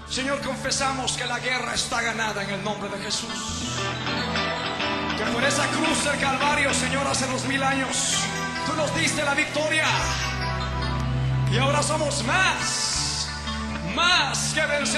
Señor, confesamos que la guerra está ganada en el nombre de Jesús. Que por esa cruz del Calvario, Señor, hace 2000 años, tú nos diste la victoria. Y ahora somos más que vencedores.